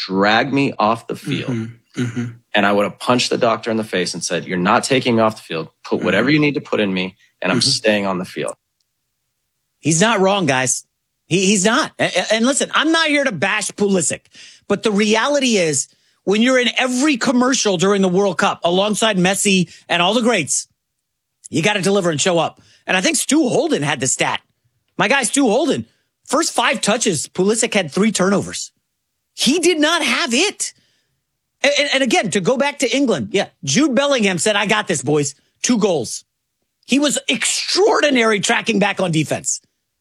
dragged me off the field. And I would have punched the doctor in the face and said, you're not taking me off the field. Put whatever you need to put in me, and I'm staying on the field. He's not wrong, guys. He's not. And listen, I'm not here to bash Pulisic, but the reality is when you're in every commercial during the World Cup alongside Messi and all the greats, you got to deliver and show up. And I think Stu Holden had the stat. My guy, Stu Holden, first 5 touches, Pulisic had 3 turnovers. He did not have it. And again, to go back to England, Jude Bellingham said, I got this, boys. 2 goals. He was extraordinary tracking back on defense.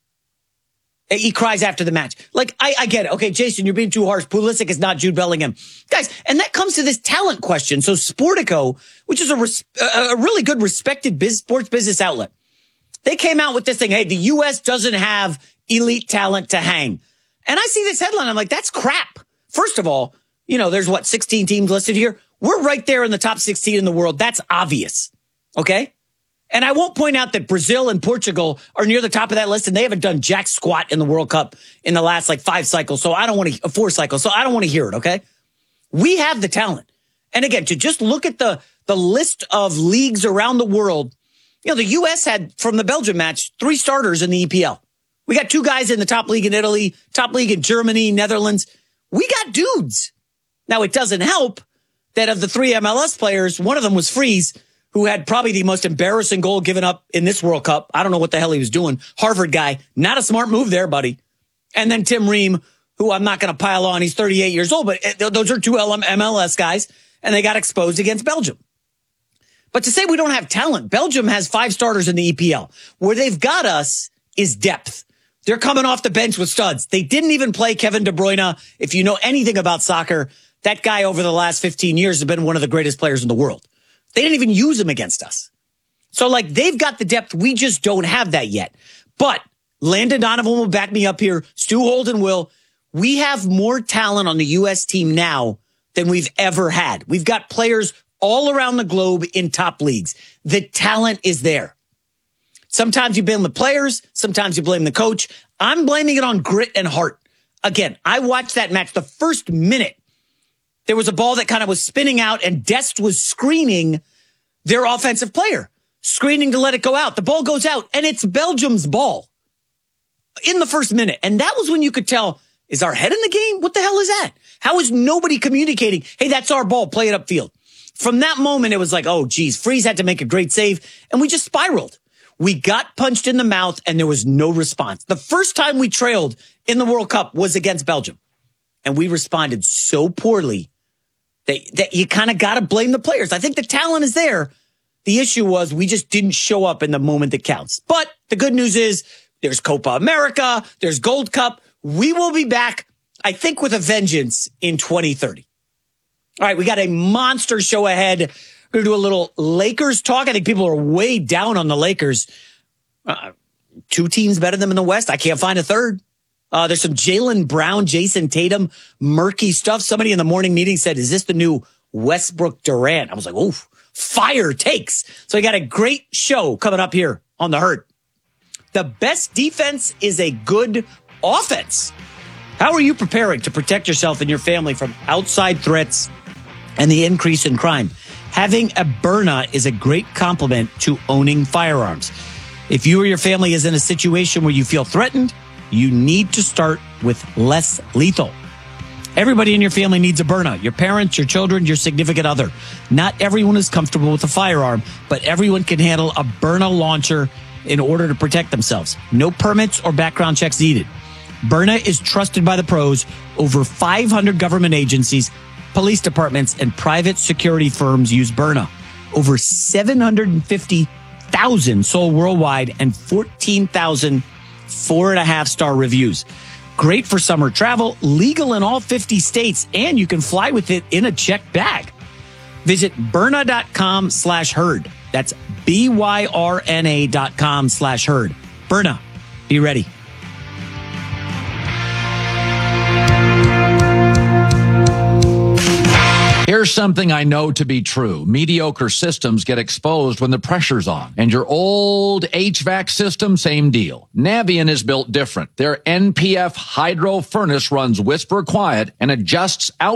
He cries after the match. Like, I get it. Okay, Jason, you're being too harsh. Pulisic is not Jude Bellingham. Guys, and that comes to this talent question. So Sportico, which is a really good, respected sports business outlet, they came out with this thing. Hey, the U.S. doesn't have elite talent to hang. And I see this headline. I'm like, that's crap. First of all, there's 16 teams listed here. We're right there in the top 16 in the world. That's obvious. Okay? And I won't point out that Brazil and Portugal are near the top of that list, and they haven't done jack squat in the World Cup in the last 5 cycles. So I don't want to 4 cycles. So I don't want to hear it. Okay. We have the talent. And again, to just look at the list of leagues around the world, the U.S. had from the Belgium match 3 starters in the EPL. We got 2 guys in the top league in Italy, top league in Germany, Netherlands. We got dudes. Now, it doesn't help that of the 3 MLS players, one of them was Freeze, who had probably the most embarrassing goal given up in this World Cup. I don't know what the hell he was doing. Harvard guy. Not a smart move there, buddy. And then Tim Ream, who I'm not going to pile on. He's 38 years old, but those are 2 MLS guys, and they got exposed against Belgium. But to say we don't have talent, Belgium has 5 starters in the EPL. Where they've got us is depth. They're coming off the bench with studs. They didn't even play Kevin De Bruyne. If you know anything about soccer, that guy over the last 15 years has been one of the greatest players in the world. They didn't even use him against us. So they've got the depth. We just don't have that yet. But Landon Donovan will back me up here. Stu Holden will. We have more talent on the U.S. team now than we've ever had. We've got players all around the globe in top leagues. The talent is there. Sometimes you blame the players. Sometimes you blame the coach. I'm blaming it on grit and heart. Again, I watched that match. The first minute, there was a ball that kind of was spinning out, and Dest was screening their offensive player, screening to let it go out. The ball goes out, and it's Belgium's ball in the first minute. And that was when you could tell, is our head in the game? What the hell is that? How is nobody communicating? Hey, that's our ball. Play it upfield. From that moment, it was like, oh, geez, Freeze had to make a great save, and we just spiraled. We got punched in the mouth, and there was no response. The first time we trailed in the World Cup was against Belgium, and we responded so poorly that you kind of got to blame the players. I think the talent is there. The issue was we just didn't show up in the moment that counts. But the good news is there's Copa America, there's Gold Cup. We will be back, I think, with a vengeance in 2030. All right, we got a monster show ahead. We're going to do a little Lakers talk. I think people are way down on the Lakers. 2 teams better than them in the West. I can't find a third. There's some Jaylen Brown, Jason Tatum, murky stuff. Somebody in the morning meeting said, is this the new Westbrook Durant? I was like, oof, fire takes. So we got a great show coming up here on The Herd. The best defense is a good offense. How are you preparing to protect yourself and your family from outside threats and the increase in crime? Having a Byrna is a great complement to owning firearms. If you or your family is in a situation where you feel threatened, you need to start with less lethal. Everybody in your family needs a Byrna. Your parents, your children, your significant other. Not everyone is comfortable with a firearm, but everyone can handle a Byrna launcher in order to protect themselves. No permits or background checks needed. Byrna is trusted by the pros. Over 500 government agencies, police departments, and private security firms use Byrna. Over 750,000 sold worldwide and 14,000 4.5-star reviews. Great for summer travel, legal in all 50 states, and you can fly with it in a checked bag. Visit Byrna.com/herd. That's BYRNA.com/herd. Byrna, be ready. Here's something I know to be true. Mediocre systems get exposed when the pressure's on. And your old HVAC system, same deal. Navien is built different. Their NPF hydro furnace runs whisper quiet and adjusts out